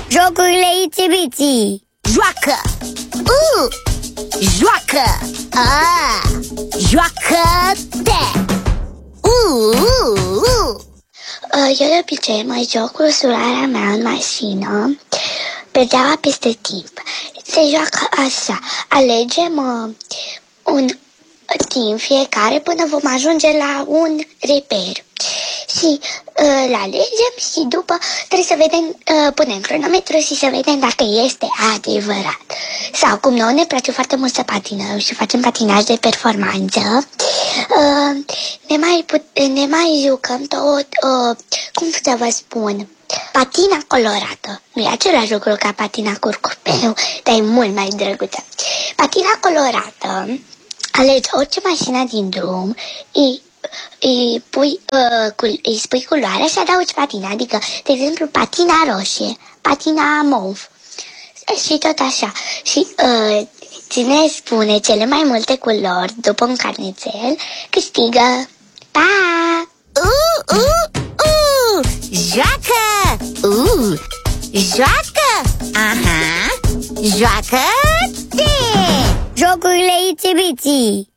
Jocurile Itsy-Bitsy. Joacă! Joacă! Joacă-te! Eu de obicei mă joc cu surarea mea în mașină, perdeaua peste timp. Se joacă așa, alegem un timp fiecare până vom ajunge la un reper. Și îl alegem și după trebuie să vedem, punem cronometru și să vedem dacă este adevărat. Sau cum nouă ne place foarte mult să patinăm și facem patinaj de performanță, ne mai jucăm tot, cum să vă spun, patina colorată. Nu e același lucru ca patina curcubeu, dar e mult mai drăguță. Patina colorată, alegi orice mașină din drum, îi spui culoarea și adaugi patina, adică, de exemplu, patina roșie, patina mov și tot așa. Și cine spune cele mai multe culori după un carnețel, câștigă. Pa! Joacă! Joacă! Aha! Joacă-te! Jocurile Itsy-Bitsy.